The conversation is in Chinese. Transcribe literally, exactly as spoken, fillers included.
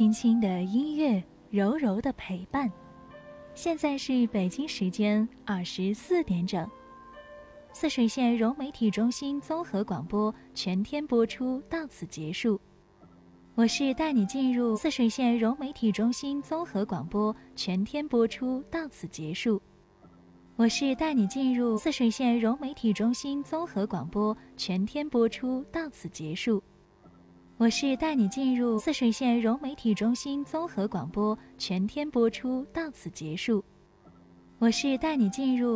轻轻的音乐，柔柔的陪伴。现在是北京时间二十四点整，泗水县融媒体中心综合广播全天播出到此结束。我是带你进入泗水县融媒体中心综合广播全天播出到此结束。我是带你进入泗水县融媒体中心综合广播全天播出到此结束。我是带你进入泗水县融媒体中心综合广播全天播出到此结束。我是带你进入